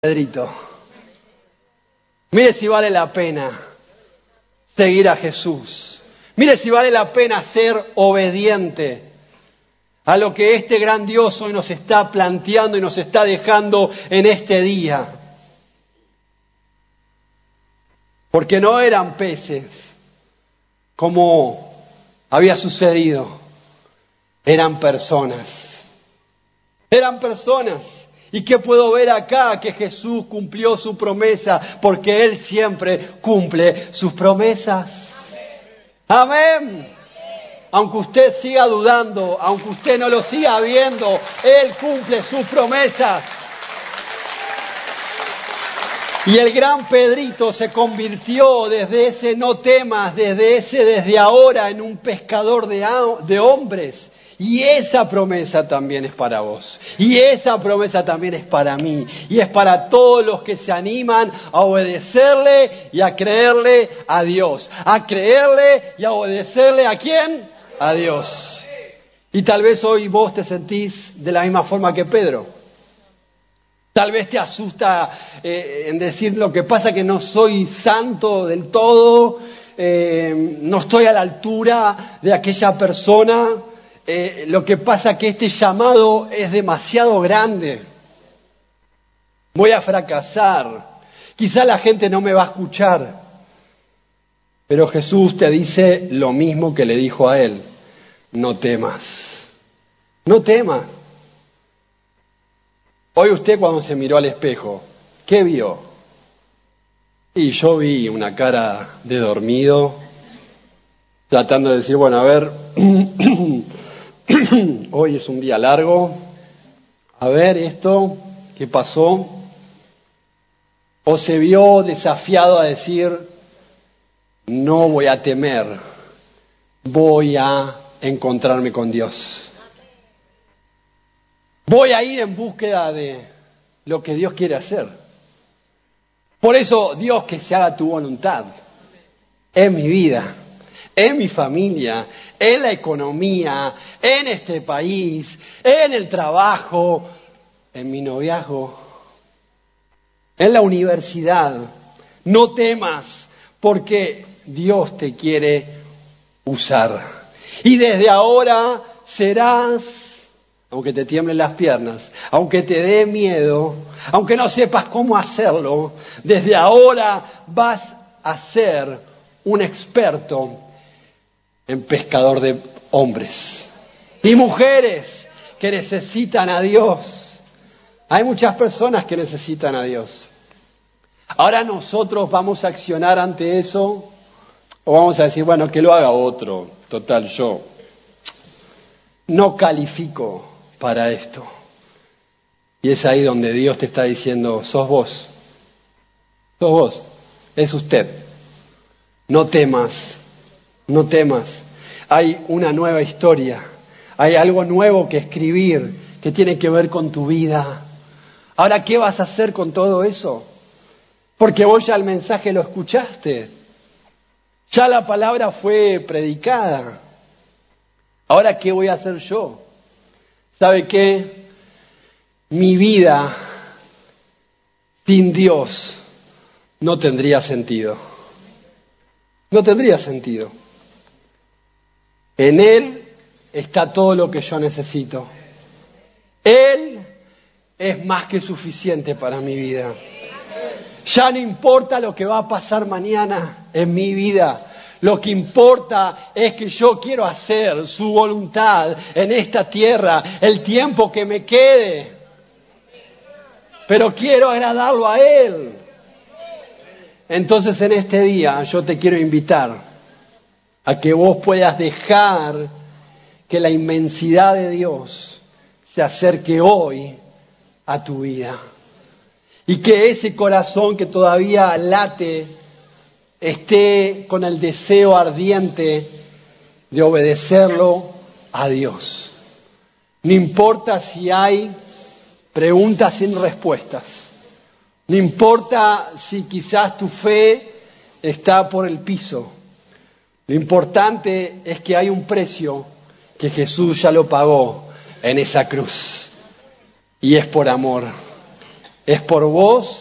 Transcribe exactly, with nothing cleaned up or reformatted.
Pedrito. Mire si vale la pena seguir a Jesús. Mire si vale la pena ser obediente a lo que este gran Dios hoy nos está planteando y nos está dejando en este día. Porque no eran peces, como había sucedido. Eran personas. Eran personas. ¿Y qué puedo ver acá? Que Jesús cumplió su promesa, porque Él siempre cumple sus promesas. Amén. Aunque usted siga dudando, aunque usted no lo siga viendo, Él cumple sus promesas. Y el gran Pedrito se convirtió desde ese no temas, desde ese desde ahora, en un pescador de, de hombres. Y esa promesa también es para vos. Y esa promesa también es para mí. Y es para todos los que se animan a obedecerle y a creerle a Dios. A creerle y a obedecerle ¿a quién? A Dios. Y tal vez hoy vos te sentís de la misma forma que Pedro. Tal vez te asusta eh, en decir lo que pasa que no soy santo del todo. Eh, no estoy a la altura de aquella persona. Eh, lo que pasa que este llamado es demasiado grande. Voy a fracasar. Quizá la gente no me va a escuchar. Pero Jesús te dice lo mismo que le dijo a él. No temas. No temas. Hoy usted cuando se miró al espejo, ¿qué vio? Y yo vi una cara de dormido, tratando de decir, bueno, a ver... Hoy es un día largo. A ver esto, ¿qué pasó? O se vio desafiado a decir, no voy a temer, voy a encontrarme con Dios. Voy a ir en búsqueda de lo que Dios quiere hacer. Por eso, Dios, que se haga tu voluntad en mi vida, en mi familia, en la economía, en este país, en el trabajo, en mi noviazgo, en la universidad. No temas, porque Dios te quiere usar. Y desde ahora serás, aunque te tiemblen las piernas, aunque te dé miedo, aunque no sepas cómo hacerlo, desde ahora vas a ser un experto en pescador de hombres y mujeres que necesitan a Dios. Hay muchas personas que necesitan a Dios. Ahora nosotros vamos a accionar ante eso o vamos a decir, bueno, que lo haga otro. Total, yo no califico para esto. Y es ahí donde Dios te está diciendo, sos vos. Sos vos. Es usted. No temas. No temas, hay una nueva historia, hay algo nuevo que escribir, que tiene que ver con tu vida. Ahora, ¿qué vas a hacer con todo eso? Porque vos ya el mensaje lo escuchaste, ya la palabra fue predicada. Ahora, ¿qué voy a hacer yo? ¿Sabe qué? Mi vida sin Dios no tendría sentido. No tendría sentido. En Él está todo lo que yo necesito. Él es más que suficiente para mi vida. Ya no importa lo que va a pasar mañana en mi vida. Lo que importa es que yo quiero hacer su voluntad en esta tierra, el tiempo que me quede. Pero quiero agradarlo a Él. Entonces en este día yo te quiero invitar a que vos puedas dejar que la inmensidad de Dios se acerque hoy a tu vida. Y que ese corazón que todavía late esté con el deseo ardiente de obedecerlo a Dios. No importa si hay preguntas sin respuestas. No importa si quizás tu fe está por el piso. Lo importante es que hay un precio que Jesús ya lo pagó en esa cruz. Y es por amor. Es por vos